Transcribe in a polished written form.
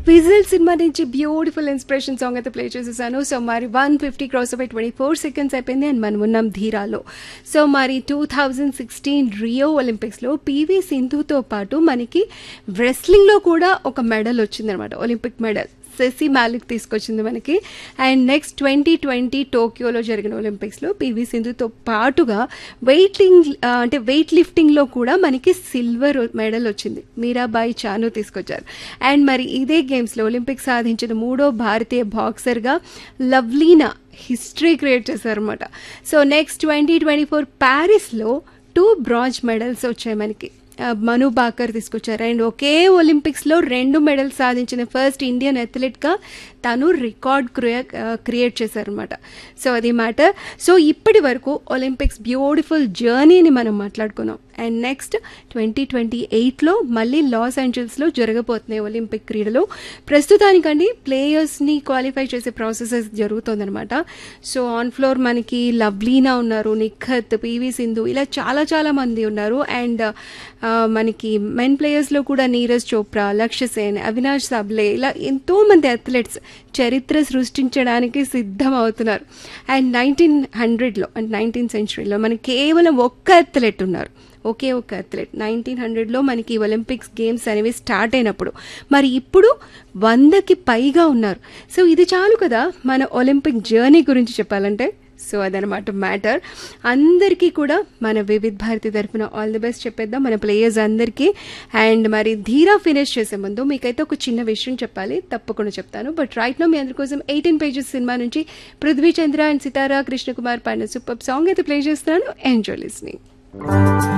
Whistle cinema నుంచి beautiful inspiration song అయితే play చేసేసాను. సో మరి 150 క్రాస్ అవ్వై 24 సెకండ్స్ అయిపోయింది అండ్ మనం ఉన్నాం ధీరాలో. సో మరి 2016 రియో ఒలింపిక్స్లో పివి సింధుతో పాటు మనకి రెస్లింగ్లో కూడా ఒక మెడల్ వచ్చిందనమాట, ఒలింపిక్ మెడల్. సెసి మాలిక్ తీసుకొచ్చింది మనకి. అండ్ నెక్స్ట్ 2020 టోక్యోలో జరిగిన ఒలింపిక్స్లో పివి సింధుతో పాటుగా వెయిట్ లిఫ్టింగ్లో కూడా మనకి సిల్వర్ మెడల్ వచ్చింది. మీరాబాయి చాను తీసుకొచ్చారు. అండ్ మరి ఇదే గేమ్స్లో ఒలింపిక్స్ సాధించిన 3వ భారతీయ బాక్సర్గా లవ్లీనా హిస్టరీ క్రియేట్ చేశారనమాట. సో నెక్స్ట్ 2024 ప్యారిస్లో 2 బ్రాంజ్ మెడల్స్ వచ్చాయి మనకి. మను బాకర్ తీసుకొచ్చారు. అండ్ ఒకే ఒలింపిక్స్లో 2 మెడల్స్ సాధించిన ఫస్ట్ ఇండియన్ అథ్లెట్గా తను రికార్డ్ క్రియేట్ చేశారనమాట. సో అది మ్యాటర్. సో ఇప్పటి వరకు ఒలింపిక్స్ బ్యూటిఫుల్ జర్నీని మనం మాట్లాడుకున్నాం. అండ్ నెక్స్ట్ 2028లో మళ్ళీ లాస్ ఏంజల్స్లో జరగబోతున్నాయి ఒలింపిక్ క్రీడలు. ప్రస్తుతానికండి ప్లేయర్స్ని క్వాలిఫై చేసే ప్రాసెసెస్ జరుగుతుందనమాట. సో ఆన్ ఫ్లోర్ మనకి లవ్లీనా ఉన్నారు, నిఖత్, పివి సింధు, ఇలా చాలా చాలా మంది ఉన్నారు. అండ్ మనకి మెన్ ప్లేయర్స్లో కూడా నీరజ్ చోప్రా, లక్ష్య సేన్, అవినాష్ సాబ్లే, ఇలా ఎంతోమంది అథ్లెట్స్ చరిత్ర సృష్టించడానికి సిద్ధం అవుతున్నారు. అండ్ 1900లో అంటే 19th సెంచరీలో మనకి కేవలం ఒక్క అథ్లెట్ ఉన్నారు, ఒకే ఒక అథ్లెట్. 1900లో మనకి ఒలింపిక్స్ గేమ్స్ అనేవి స్టార్ట్ అయినప్పుడు. మరి ఇప్పుడు 100కి పైగా ఉన్నారు. సో ఇది చాలు కదా మన ఒలింపిక్ జర్నీ గురించి చెప్పాలంటే. సో అదనమాట మ్యాటర్. అందరికీ కూడా మన వివిధ్ భారతి తరఫున ఆల్ ది బెస్ట్ చెప్పేద్దాం మన ప్లేయర్స్ అందరికీ. అండ్ మరి ధీరా ఫినిష్ చేసే ముందు మీకైతే ఒక చిన్న విషయం చెప్పాలి, తప్పకుండా చెప్తాను. బట్ రైట్ నో మీ అందరి కోసం 18 Pages సినిమా నుంచి పృథ్వీ చంద్ర అండ్ సితారా కృష్ణకుమార్ పాడిన సూపర్ సాంగ్ అయితే ప్లే చేస్తున్నాను. Enjoy listening.